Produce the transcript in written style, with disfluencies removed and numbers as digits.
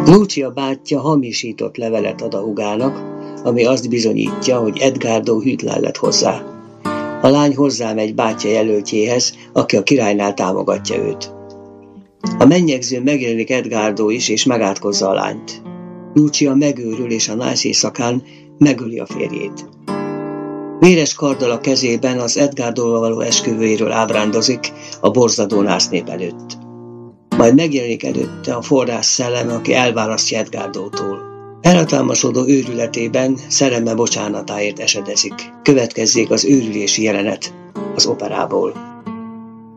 Lucia bátyja hamisított levelet ad a húgának, ami azt bizonyítja, hogy Edgardo hűtlen lett hozzá. A lány hozzámegy bátyja jelöltjéhez, aki a királynál támogatja őt. A mennyegzőn megjelenik Edgardo is, és megátkozza a lányt. Lucia megőrül, és a nász éjszakán megöli a férjét. Véres karddal a kezében az Edgardoval való esküvőjéről ábrándozik a borzadó násznép előtt. Majd megjelenik előtte a forrás szelleme, aki elválasztja Edgardótól. Elhatalmasodó őrületében szerelme bocsánatáért esedezik. Következzék az őrülési jelenet az operából.